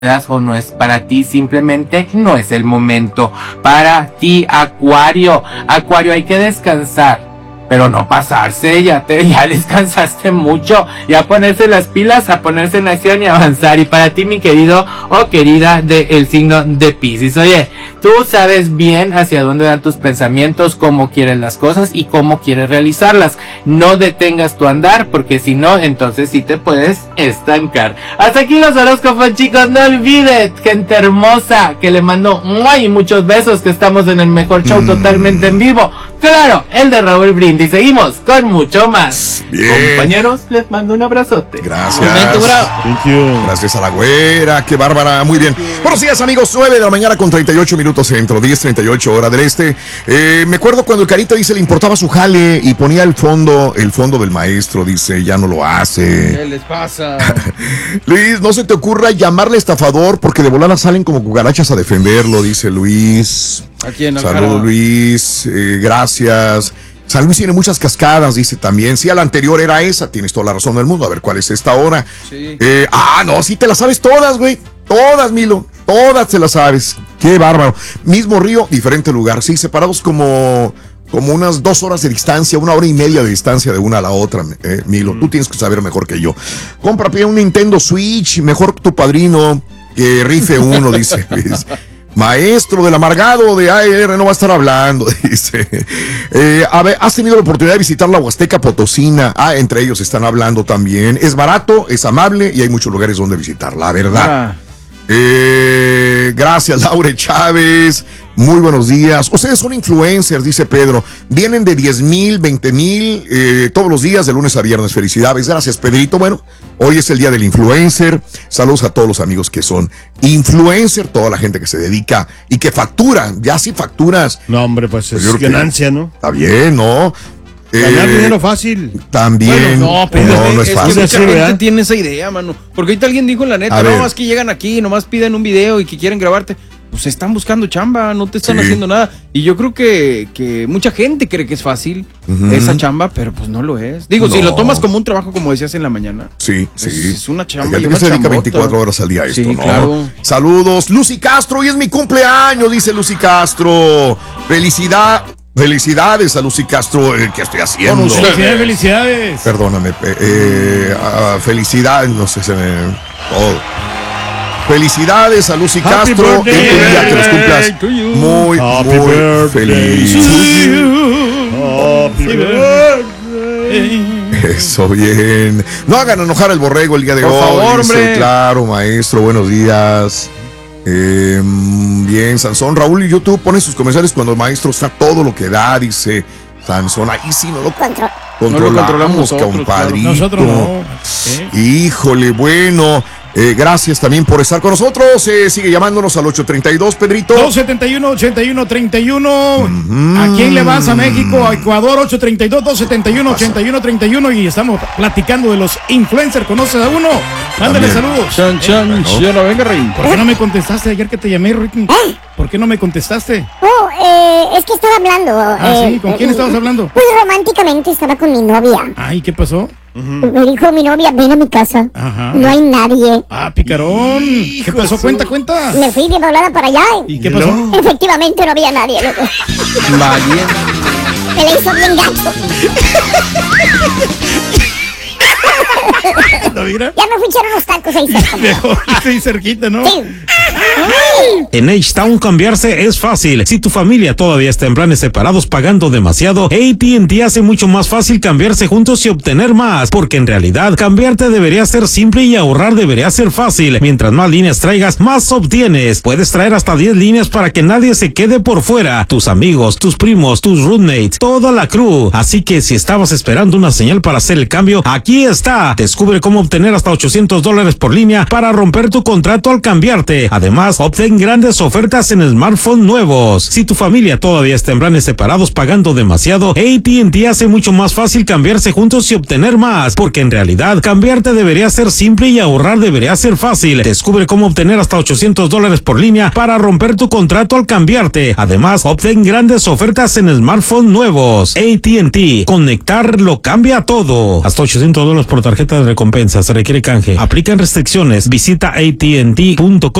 o no es para ti, simplemente no es el momento para ti, Acuario. Acuario, hay que descansar, pero no pasarse, ya descansaste mucho, ya ponerse las pilas, a ponerse en acción y avanzar. Y para ti, mi querido o querida del signo de Piscis, oye, tú sabes bien hacia dónde dan tus pensamientos, cómo quieres las cosas y cómo quieres realizarlas. No detengas tu andar, porque si no, entonces sí te puedes estancar. Hasta aquí los horóscopos, chicos. No olvides, gente hermosa, que le mando muchos besos, que estamos en el mejor show totalmente en vivo. Claro, el de Raúl Brindis. Seguimos con mucho más. Bien. Compañeros, les mando un abrazote. Gracias. Thank you. Gracias a la güera, qué bárbara, muy bien. Buenos días, amigos, 9 de la mañana con 38 minutos centro, 10:38 hora del este. Me acuerdo cuando el Carita dice le importaba su jale y ponía el fondo del maestro, dice, ya no lo hace. ¿Qué les pasa? Luis, no se te ocurra llamarle estafador porque de volada salen como cucarachas a defenderlo, dice Luis. ¿A quién? Saludos, Luis, gracias. San Luis tiene muchas cascadas, dice también. Sí, a la anterior era esa, tienes toda la razón del mundo. A ver, ¿cuál es esta hora? Sí. No, sí te las sabes todas, güey. Todas, Milo. Todas te las sabes. Qué bárbaro. Mismo río, diferente lugar. Sí, separados como unas 2 horas de distancia, 1 hora y media de distancia de una a la otra, Milo. Tú tienes que saber mejor que yo. Compra un Nintendo Switch, mejor tu padrino que rife uno, dice Luis. Maestro del amargado de AR no va a estar hablando, dice. A ver, ¿has tenido la oportunidad de visitar la Huasteca Potosina? Entre ellos están hablando también. Es barato, es amable y hay muchos lugares donde visitar, la verdad. Gracias, Laure Chávez. Muy buenos días. Ustedes son influencers, dice Pedro. Vienen de 10,000, 20,000 todos los días, de lunes a viernes. Felicidades. Gracias, Pedrito. Bueno, hoy es el día del influencer. Saludos a todos los amigos que son influencer, toda la gente que se dedica y que factura. Ya si facturas. No, hombre, pues es ganancia, ¿no? Está bien, ¿no? Ganar dinero fácil. También. Bueno, no es fácil. Que mucha gente tiene esa idea, mano. Porque ahorita alguien dijo en la neta, más que llegan aquí, nomás piden un video y que quieren grabarte. Pues están buscando chamba, no te están haciendo nada. Y yo creo que mucha gente cree que es fácil esa chamba, pero pues no lo es. Digo, si lo tomas como un trabajo, como decías en la mañana. Sí. Es una chamba. Hay gente que se dedica 24 horas al día a esto, sí, ¿no? Claro. Saludos, Lucy Castro, hoy es mi cumpleaños, dice Lucy Castro. Felicidades a Lucy Castro, ¿qué estoy haciendo? Felicidades. Perdóname, felicidades, no sé, se me... Felicidades a Lucy Castro, en tu día que los cumplas muy feliz. Happy birthday. Eso, bien. No hagan enojar al borrego el día de hoy. Por favor, dice, hombre. claro, maestro, buenos días. Bien, Sansón. Raúl y YouTube ponen sus comerciales cuando el maestro está todo lo que da, dice Sansón. Ahí sí no lo controlamos, compadrito. Claro. Nosotros no. Híjole, bueno. Gracias también por estar con nosotros. Sigue llamándonos al 832, Pedrito. 271-8131. ¿A quién le vas? A México, a Ecuador, 832-271-8131. Y estamos platicando de los influencers. ¿Conoces a uno? Mándale saludos. Venga, Rey. ¿Por qué no me contestaste ayer que te llamé, Ricky? ¿Por qué no me contestaste? Es que estaba hablando. Sí, ¿con quién estabas hablando? Pues románticamente estaba con mi novia. Ay, ¿qué pasó? Me dijo mi novia, ven a mi casa. Ajá. No hay nadie. Picarón. ¿Qué pasó? Cuenta. Me fui de volada para allá. ¿Y qué pasó? Efectivamente no había nadie. Valiente. Me la hizo bien gacho. ¿No, mira? Ya me fui a echar unos tacos ahí cerca. Mejor ahí cerquita, ¿no? Sí. En H-Town cambiarse es fácil. Si tu familia todavía está en planes separados pagando demasiado, AT&T hace mucho más fácil cambiarse juntos y obtener más, porque en realidad cambiarte debería ser simple y ahorrar debería ser fácil. Mientras más líneas traigas, más obtienes. Puedes traer hasta 10 líneas para que nadie se quede por fuera. Tus amigos, tus primos, tus roommates, toda la crew. Así que si estabas esperando una señal para hacer el cambio, aquí está. Descubre cómo obtener hasta $800 por línea para romper tu contrato al cambiarte. Además, obtén obtén grandes ofertas en smartphones nuevos. Si tu familia todavía está en planes separados pagando demasiado, AT&T hace mucho más fácil cambiarse juntos y obtener más, porque en realidad cambiarte debería ser simple y ahorrar debería ser fácil. Descubre cómo obtener hasta $800 por línea para romper tu contrato al cambiarte. Además, obtén grandes ofertas en smartphones nuevos. AT&T, conectar lo cambia todo. Hasta $800 por tarjeta de recompensa, se requiere canje. Aplican restricciones. Visita AT&T.com